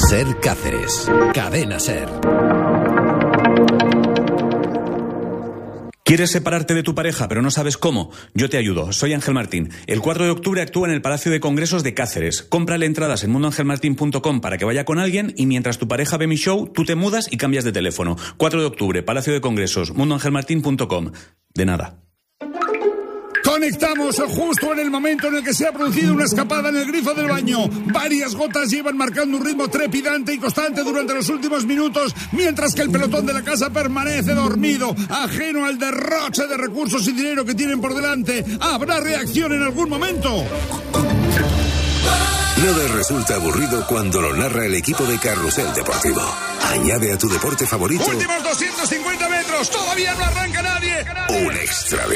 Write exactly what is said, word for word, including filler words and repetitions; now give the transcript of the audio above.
Ser Cáceres. Cadena Ser. ¿Quieres separarte de tu pareja pero no sabes cómo? Yo te ayudo. Soy Ángel Martín. El cuatro de octubre actúa en el Palacio de Congresos de Cáceres. Cómprale entradas en mundo ángel martín punto com para que vaya con alguien y mientras tu pareja ve mi show, tú te mudas y cambias de teléfono. cuatro de octubre, Palacio de Congresos, mundo ángel martín punto com. De nada. Conectamos justo en el momento en el que se ha producido una escapada en el grifo del baño. Varias gotas llevan marcando un ritmo trepidante y constante durante los últimos minutos, mientras que el pelotón de la casa permanece dormido, ajeno al derroche de recursos y dinero que tienen por delante. ¿Habrá reacción en algún momento? Nada resulta aburrido cuando lo narra el equipo de Carrusel Deportivo. Añade a tu deporte favorito... Últimos doscientos cincuenta metros, todavía no arranca nadie. Un extra de